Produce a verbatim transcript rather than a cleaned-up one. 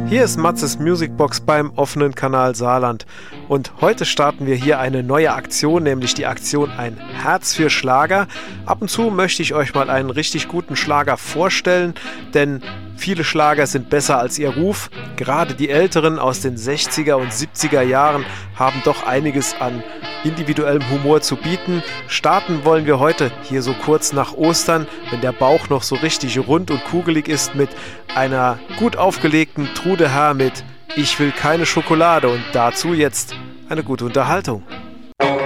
Hier ist Matzes Musicbox beim offenen Kanal Saarland und heute starten wir hier eine neue Aktion, nämlich die Aktion Ein Herz für Schlager. Ab und zu möchte ich euch mal einen richtig guten Schlager vorstellen, denn viele Schlager sind besser als ihr Ruf. Gerade die Älteren aus den sechziger und siebziger Jahren haben doch einiges an individuellem Humor zu bieten. Starten wollen wir heute hier so kurz nach Ostern, wenn der Bauch noch so richtig rund und kugelig ist, mit einer gut aufgelegten Trude Herr mit Ich will keine Schokolade und dazu jetzt eine gute Unterhaltung.